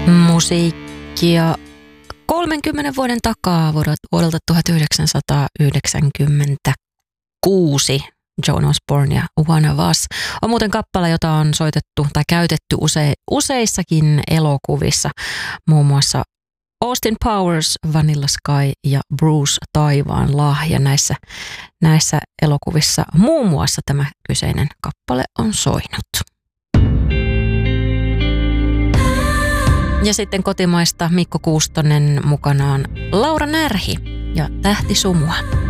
Musiikkia 30 vuoden takaa vuodelta 1996. Joan Osborne ja One of Us on muuten kappale, jota on soitettu tai käytetty useissakin elokuvissa, muun muassa Austin Powers, Vanilla Sky ja Bruce Taivaan lahja. Näissä elokuvissa muun muassa tämä kyseinen kappale on soinut. Ja sitten kotimaista Mikko Kuustonen mukanaan Laura Närhi ja Tähti sumua.